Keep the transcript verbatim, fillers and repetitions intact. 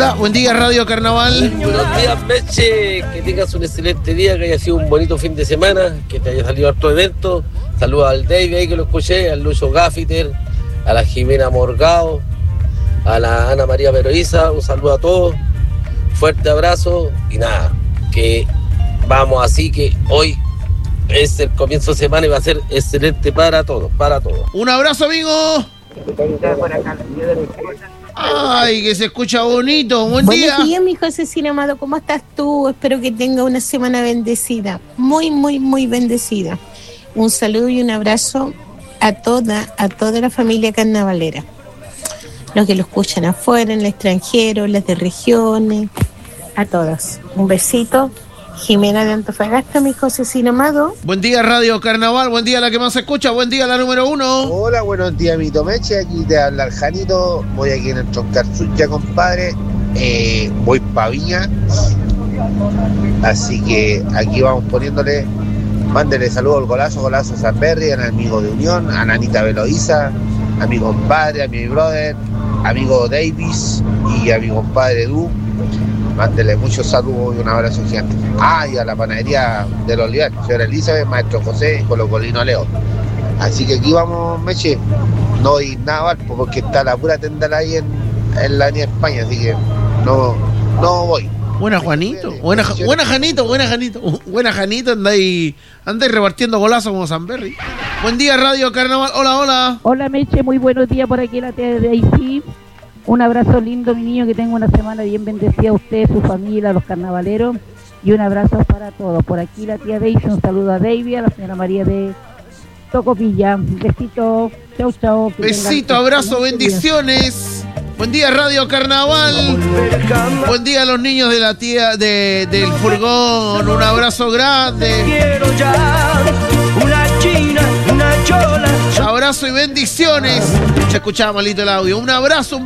Hola, buen día Radio Carnaval. Buenos días, Meche, que tengas un excelente día, que haya sido un bonito fin de semana, que te haya salido harto evento. Saludos al David ahí que lo escuché, al Lucho Gaffiter, a la Jimena Morgado, a la Ana María Peroiza, un saludo a todos, fuerte abrazo y nada, que vamos así, que hoy es el comienzo de semana y va a ser excelente para todos, para todos. Un abrazo, amigo. Ay, que se escucha bonito. Buen Buenos día. Buenos días, mi Josecino amado. ¿Cómo estás tú? Espero que tenga una semana bendecida. Muy, muy, muy bendecida. Un saludo y un abrazo a toda, a toda la familia carnavalera. Los que lo escuchan afuera, en el extranjero, las de regiones, a todos. Un besito. Jimena de Antofagasta, mi Josecino amado. Buen día, Radio Carnaval. Buen día, la que más se escucha. Buen día, la número uno. Hola, buenos días, mi Tomeche. Aquí te habla el Janito. Voy aquí en el Troncarzucha, compadre. Eh, voy pa' Viña. Así que aquí vamos poniéndole. Mándele saludos al Golazo, Golazo Sanberry, al amigo de Unión, a Nanita Veloiza, a mi compadre, a mi brother, amigo Davis y a mi compadre Du. Mándele muchos saludos y un abrazo gigante. Ah, y a la panadería del Olivar, señora Elizabeth, maestro José, Colo Colino Leo. Así que aquí vamos, Meche. No hay nada mal, porque está la pura tendala ahí en, en la Avenida España, así que no, no voy. Buena Juanito, buena, buena Janito, buena Janito, buena Janito, andáis andáis repartiendo golazos como Sanberry. Buen día, Radio Carnaval. Hola, hola. Hola, Meche, muy buenos días por aquí, la tía de Daisy. Un abrazo lindo, mi niño, que tenga una semana bien bendecida a usted, su familia, a los carnavaleros. Y un abrazo para todos. Por aquí la tía Daisy, un saludo a David, a la señora María de Tocopilla. Un besito, chau, chau. Besito, abrazo, bendiciones. Buen día, Radio Carnaval. Buen día a los niños de la tía de, del furgón. Un abrazo grande. Quiero ya una china, una chola. Abrazo y bendiciones. Se escuchaba malito el audio. Un abrazo. Un